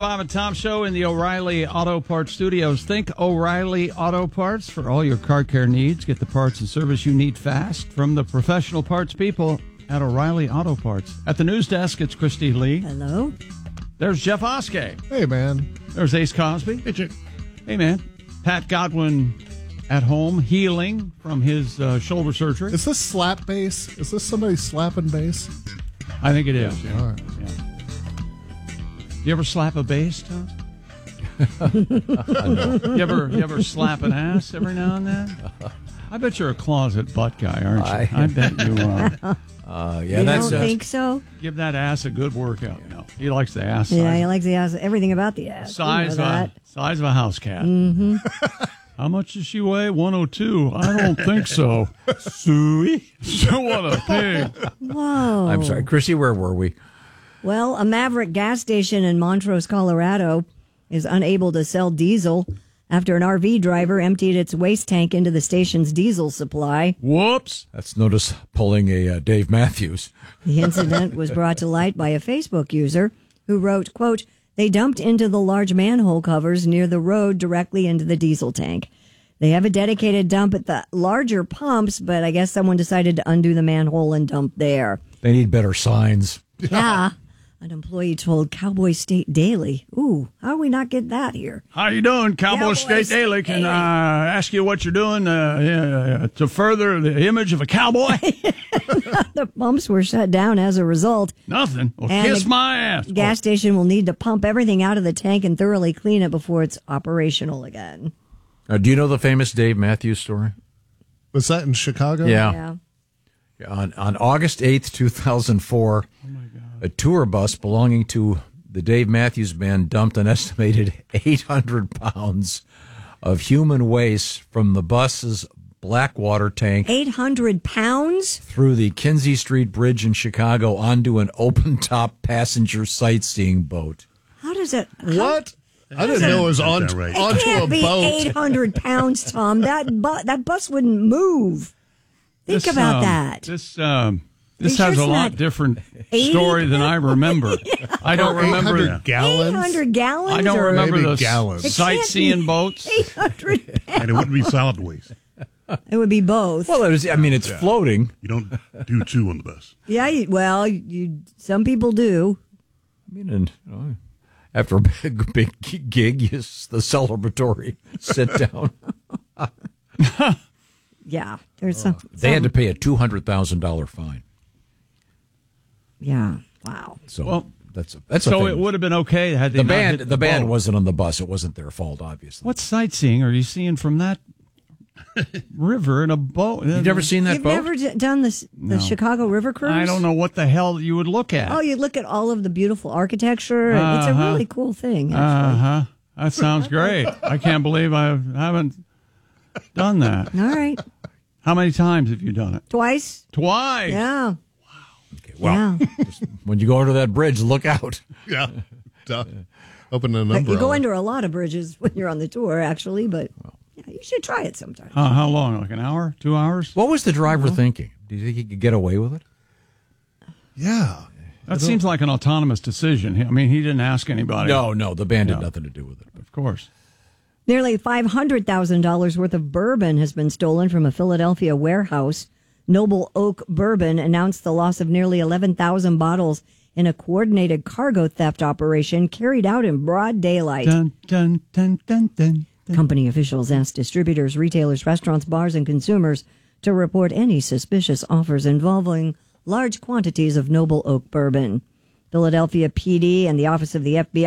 Bob and Tom Show in the O'Reilly Auto Parts Studios. Think O'Reilly Auto Parts for all your car care needs. Get the parts and service you need fast from the professional parts people at O'Reilly Auto Parts. At the news desk, it's Christy Lee. Hello. There's Jeff Oskey. Hey, man. There's Ace Cosby. Hey, Chick. Hey, man. Pat Godwin at home, healing from his shoulder surgery. Is this slap bass? Is this somebody slapping bass? I think it is. Yeah. All right. Yeah. You ever slap a bass, Tom? You ever slap an ass every now and then? I bet you're a closet butt guy, aren't you? I bet you are. You don't think so? Give that ass a good workout. No, he likes the ass. Yeah, he likes the ass. Everything about the ass. Size of a house cat. Mm-hmm. How much does she weigh? 102. I don't think so. Suey. So what a pig. Whoa. I'm sorry, Chrissy. Where were we? Well, a Maverick gas station in Montrose, Colorado, is unable to sell diesel after an RV driver emptied its waste tank into the station's diesel supply. Whoops. That's notice pulling a Dave Matthews. The incident was brought to light by a Facebook user who wrote, quote, "They dumped into the large manhole covers near the road directly into the diesel tank. They have a dedicated dump at the larger pumps, but I guess someone decided to undo the manhole and dump there." They need better signs. Yeah. An employee told Cowboy State Daily. Ooh, how do we not get that here? How you doing, Cowboy State Daily? Can I ask you what you're doing to further the image of a cowboy? The pumps were shut down as a result. Nothing. Well, And kiss my ass. Gas station will need to pump everything out of the tank and thoroughly clean it before it's operational again. Do you know the famous Dave Matthews story? Was that in Chicago? Yeah. On August 8th, 2004, a tour bus belonging to the Dave Matthews Band dumped an estimated 800 pounds of human waste from the bus's Blackwater tank 800 pounds? through the Kinsey Street Bridge in Chicago onto an open-top passenger sightseeing boat. How does it... What? I didn't know it was onto It a can't be boat. 800 pounds, Tom. That bus wouldn't move. Think about that. This has a lot different story than I remember. I don't remember 800 gallons. 800 gallons? I don't or remember maybe the gallons. It can't sightseeing be boats. 800 pounds. And it wouldn't be solid waste. It would be both. Well, it's floating. You don't do two on the bus. Yeah, some people do. After a big gig, the celebratory sit down. Yeah, there's some. They had to pay a $200,000 fine. Yeah, wow. So that's so it would have been okay had they the not band. hit The band boat. wasn't on the bus. It wasn't their fault, obviously. What sightseeing are you seeing from that river in a boat? You've never seen that You've boat? never done the Chicago River Cruise? I don't know what the hell you would look at. Oh, you look at all of the beautiful architecture. It's a really cool thing, actually. That sounds great. I can't believe I haven't done that. All right. How many times have you done it? Twice? Twice. Yeah. Okay, well, when you go under that bridge, look out. Yeah. Open an But umbrella. you go under a lot of bridges when you're on the tour, actually, but you should try it sometime. How long? Like an hour? 2 hours? What was the driver thinking? Do you think he could get away with it? Yeah. That seems like an autonomous decision. I mean, he didn't ask anybody. No, the band had nothing to do with it. Of course. Nearly $500,000 worth of bourbon has been stolen from a Philadelphia warehouse. Noble Oak Bourbon announced the loss of nearly 11,000 bottles in a coordinated cargo theft operation carried out in broad daylight. Dun, dun, dun, dun, dun, dun. Company officials asked distributors, retailers, restaurants, bars, and consumers to report any suspicious offers involving large quantities of Noble Oak Bourbon. Philadelphia PD and the Office of the FBI